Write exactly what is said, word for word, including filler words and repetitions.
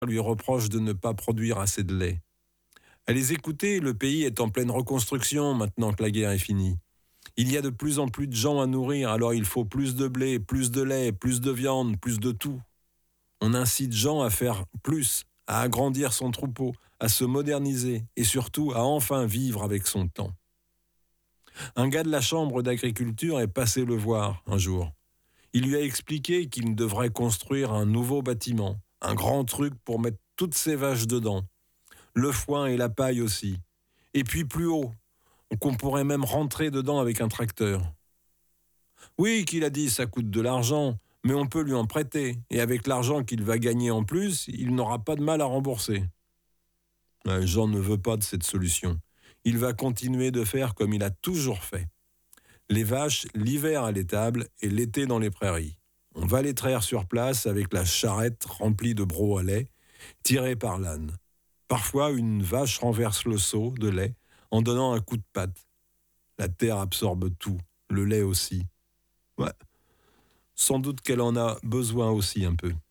lui reproche de ne pas produire assez de lait. À les écouter, le pays est en pleine reconstruction maintenant que la guerre est finie. Il y a de plus en plus de gens à nourrir, alors il faut plus de blé, plus de lait, plus de viande, plus de tout. On incite Jean à faire plus, à agrandir son troupeau, à se moderniser et surtout à enfin vivre avec son temps. Un gars de la chambre d'agriculture est passé le voir un jour. Il lui a expliqué qu'il devrait construire un nouveau bâtiment, un grand truc pour mettre toutes ses vaches dedans, le foin et la paille aussi. Et puis plus haut, qu'on pourrait même rentrer dedans avec un tracteur. Oui, qu'il a dit, ça coûte de l'argent, mais on peut lui en prêter, et avec l'argent qu'il va gagner en plus, il n'aura pas de mal à rembourser. Euh, Jean ne veut pas de cette solution. Il va continuer de faire comme il a toujours fait. Les vaches, l'hiver à l'étable et l'été dans les prairies. On va les traire sur place avec la charrette remplie de brocs à lait, tirée par l'âne. Parfois, une vache renverse le seau de lait en donnant un coup de patte. La terre absorbe tout, le lait aussi. Ouais, sans doute qu'elle en a besoin aussi un peu.